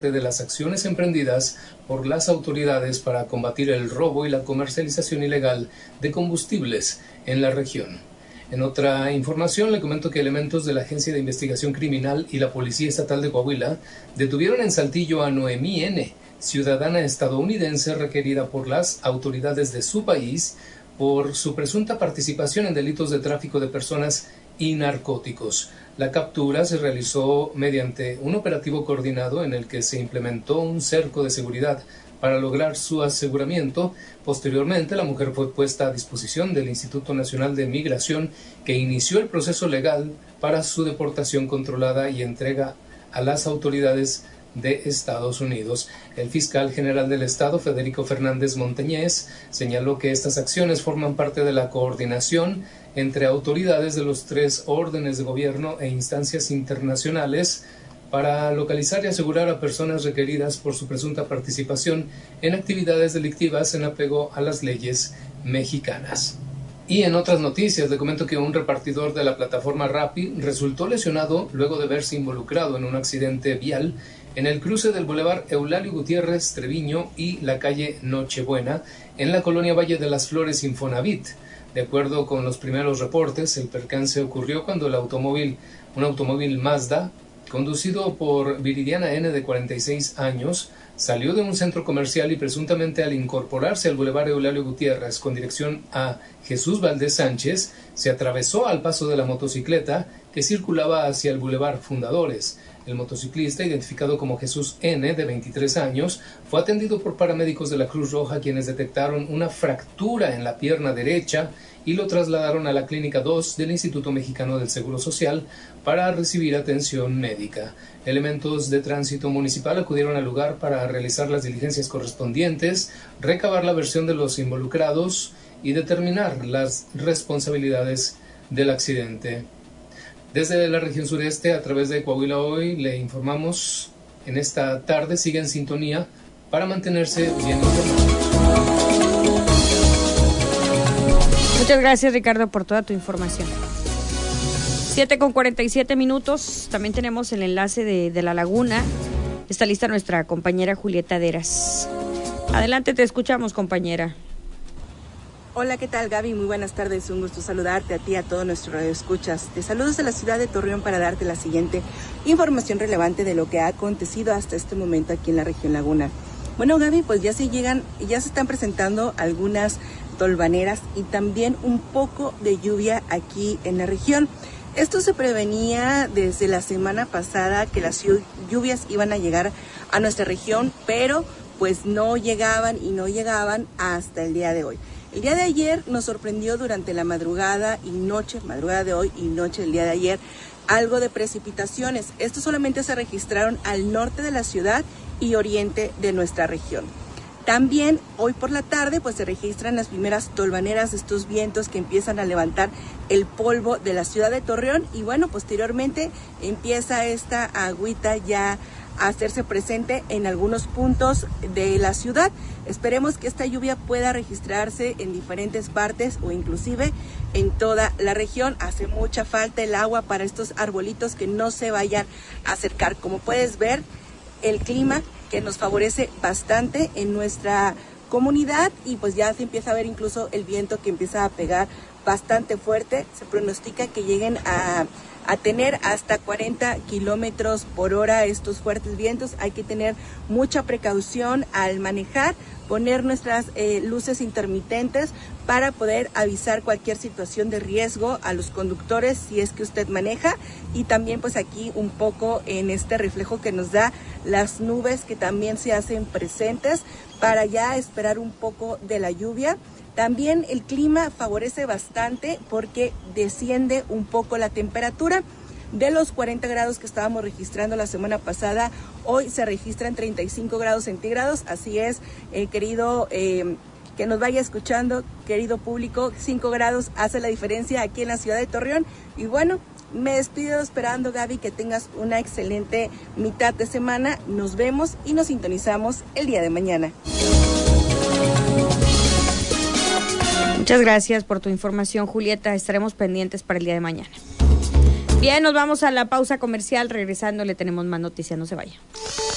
de las acciones emprendidas por las autoridades para combatir el robo y la comercialización ilegal de combustibles en la región. En otra información, le comento que elementos de la Agencia de Investigación Criminal y la Policía Estatal de Coahuila detuvieron en Saltillo a Noemí N., ciudadana estadounidense requerida por las autoridades de su país por su presunta participación en delitos de tráfico de personas y narcóticos. La captura se realizó mediante un operativo coordinado en el que se implementó un cerco de seguridad para lograr su aseguramiento. Posteriormente, la mujer fue puesta a disposición del Instituto Nacional de Migración, que inició el proceso legal para su deportación controlada y entrega a las autoridades de Estados Unidos. El fiscal general del Estado, Federico Fernández Montañez, señaló que estas acciones forman parte de la coordinación entre autoridades de los 3 órdenes de gobierno e instancias internacionales para localizar y asegurar a personas requeridas por su presunta participación en actividades delictivas en apego a las leyes mexicanas. Y en otras noticias, le comento que un repartidor de la plataforma Rappi resultó lesionado luego de verse involucrado en un accidente vial en el cruce del Boulevard Eulalio Gutiérrez Treviño y la calle Nochebuena, en la colonia Valle de las Flores Infonavit. De acuerdo con los primeros reportes, el percance ocurrió cuando un automóvil Mazda, conducido por Viridiana N. de 46 años, salió de un centro comercial y presuntamente al incorporarse al Boulevard Eulalio Gutiérrez con dirección a Jesús Valdés Sánchez, se atravesó al paso de la motocicleta que circulaba hacia el Boulevard Fundadores. El motociclista, identificado como Jesús N., de 23 años, fue atendido por paramédicos de la Cruz Roja, quienes detectaron una fractura en la pierna derecha y lo trasladaron a la Clínica 2 del Instituto Mexicano del Seguro Social para recibir atención médica. Elementos de tránsito municipal acudieron al lugar para realizar las diligencias correspondientes, recabar la versión de los involucrados y determinar las responsabilidades del accidente. Desde la región sureste, a través de Coahuila Hoy, le informamos en esta tarde. Siga en sintonía para mantenerse bien informados. Muchas gracias, Ricardo, por toda tu información. 7:47. También tenemos el enlace de La Laguna. Está lista nuestra compañera Julieta Deras. Adelante, te escuchamos, compañera. Hola, ¿qué tal, Gaby? Muy buenas tardes, un gusto saludarte a ti y a todo nuestro radio escuchas. Te saludo desde la ciudad de Torreón para darte la siguiente información relevante de lo que ha acontecido hasta este momento aquí en la región Laguna. Bueno, Gaby, pues ya se están presentando algunas tolvaneras y también un poco de lluvia aquí en la región. Esto se prevenía desde la semana pasada que las lluvias iban a llegar a nuestra región, pero pues no llegaban hasta el día de hoy. El día de ayer nos sorprendió durante la madrugada de hoy y noche del día de ayer, algo de precipitaciones. Estos solamente se registraron al norte de la ciudad y oriente de nuestra región. También hoy por la tarde pues se registran las primeras tolvaneras de estos vientos que empiezan a levantar el polvo de la ciudad de Torreón y bueno, posteriormente empieza esta agüita ya a hacerse presente en algunos puntos de la ciudad. Esperemos que esta lluvia pueda registrarse en diferentes partes o inclusive en toda la región. Hace mucha falta el agua para estos arbolitos que no se vayan a acercar. Como puedes ver, el clima que nos favorece bastante en nuestra comunidad y pues ya se empieza a ver incluso el viento que empieza a pegar bastante fuerte. Se pronostica que lleguen a tener hasta 40 kilómetros por hora estos fuertes vientos. Hay que tener mucha precaución al manejar, poner nuestras luces intermitentes para poder avisar cualquier situación de riesgo a los conductores si es que usted maneja, y también pues aquí un poco en este reflejo que nos da las nubes que también se hacen presentes para ya esperar un poco de la lluvia. También el clima favorece bastante porque desciende un poco la temperatura. De los 40 grados que estábamos registrando la semana pasada, hoy se registran 35 grados centígrados. Así es, querido que nos vaya escuchando, querido público, 5 grados hace la diferencia aquí en la ciudad de Torreón. Y bueno, me despido esperando, Gaby, que tengas una excelente mitad de semana. Nos vemos y nos sintonizamos el día de mañana. Muchas gracias por tu información, Julieta. Estaremos pendientes para el día de mañana. Bien, nos vamos a la pausa comercial. Regresando le tenemos más noticias. No se vaya.